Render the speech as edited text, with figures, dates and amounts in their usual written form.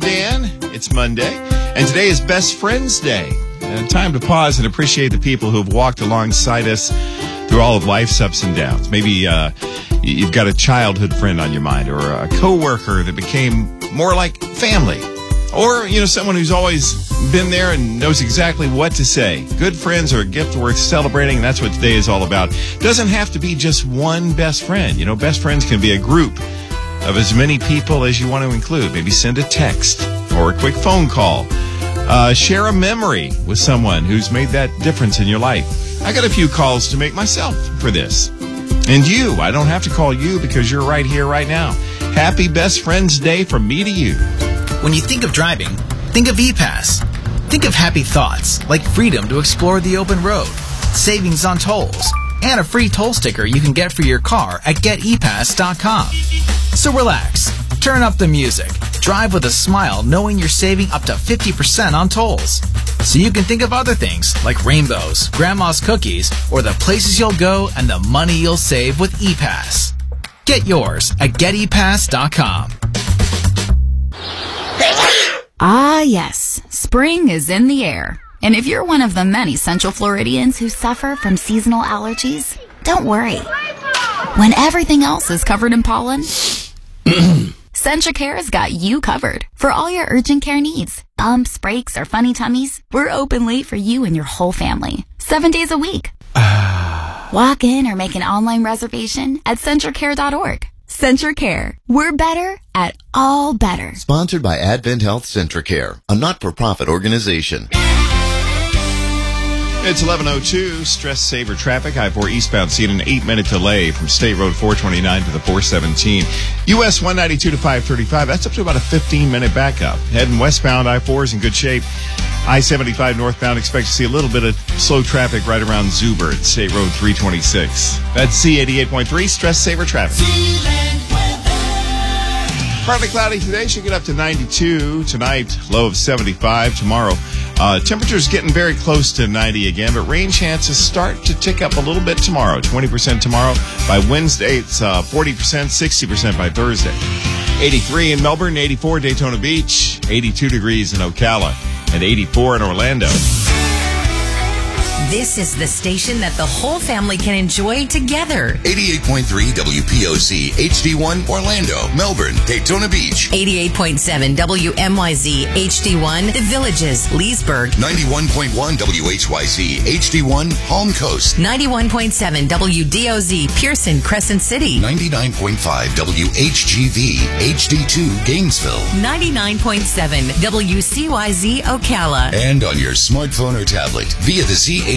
Dan. It's Monday, and today is Best Friends Day. Time to pause and appreciate the people who have walked alongside us through all of life's ups and downs. Maybe you've got a childhood friend on your mind, or a coworker that became more like family, or someone who's always been there and knows exactly what to say. Good friends are a gift worth celebrating, and that's what today is all about. Doesn't have to be just one best friend. Best friends can be a group of as many people as you want to include. Maybe send a text or a quick phone call. Share a memory with someone who's made that difference in your life. I got a few calls to make myself for this. And you, I don't have to call you because you're right here, right now. Happy Best Friends Day from me to you. When you think of driving, think of ePass. Think of happy thoughts like freedom to explore the open road, savings on tolls, and a free toll sticker you can get for your car at getepass.com. So relax, turn up the music, drive with a smile knowing you're saving up to 50% on tolls. So you can think of other things like rainbows, grandma's cookies, or the places you'll go and the money you'll save with ePass. Get yours at getepass.com. Ah, yes. Spring is in the air. And if you're one of the many Central Floridians who suffer from seasonal allergies, don't worry. When everything else is covered in pollen, CentraCare's got you covered for all your urgent care needs. Bumps, breaks, or funny tummies, we're open late for you and your whole family. 7 days a week. Walk in or make an online reservation at CentraCare.org. CentraCare. We're better at all better. Sponsored by Advent Health CentraCare, a not-for-profit organization. It's 11:02. Stress saver traffic. I-4 eastbound seeing an 8-minute delay from State Road 429 to the 417. US 192 to 535. That's up to about a 15-minute backup. Heading westbound, I-4 is in good shape. I-75 northbound, expect to see a little bit of slow traffic right around Zuber at State Road 326. That's C88.3 stress saver traffic. Partly cloudy today. Should get up to 92 tonight. Low of 75 tomorrow. Temperatures getting very close to 90 again, but rain chances start to tick up a little bit tomorrow. 20% tomorrow. By Wednesday, it's 40%, 60% by Thursday. 83 in Melbourne, 84 Daytona Beach, 82 degrees in Ocala, and 84 in Orlando. This is the station that the whole family can enjoy together. 88.3 WPOC, HD1, Orlando, Melbourne, Daytona Beach. 88.7 WMYZ, HD1, The Villages, Leesburg. 91.1 WHYC, HD1, Palm Coast. 91.7 WDOZ, Pearson, Crescent City. 99.5 WHGV, HD2, Gainesville. 99.7 WCYZ, Ocala. And on your smartphone or tablet via the Z